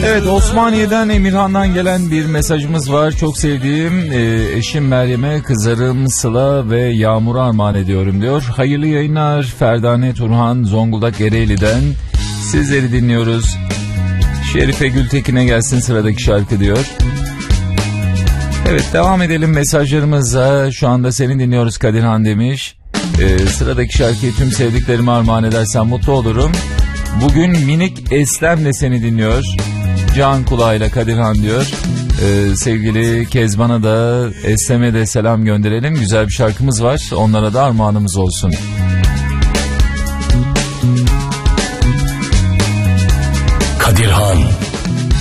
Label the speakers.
Speaker 1: Evet, Osmaniye'den Emirhan'dan gelen bir mesajımız var. Çok sevdiğim eşim Meryem'e, kızlarım Sıla ve Yağmur'a armağan ediyorum diyor. Hayırlı yayınlar. Ferdane Turhan, Zonguldak Ereğli'den sizleri dinliyoruz. Şerife Gültekin'e gelsin sıradaki şarkı diyor. Evet, devam edelim mesajlarımıza. Şu anda seni dinliyoruz Kadirhan demiş. Sıradaki şarkıyı tüm sevdiklerime armağan edersen mutlu olurum. Bugün minik Eslem'le seni dinliyor. Can kulağıyla Kadirhan diyor. Sevgili Kezban'a da Eslem'e de selam gönderelim. Güzel bir şarkımız var. Onlara da armağanımız olsun.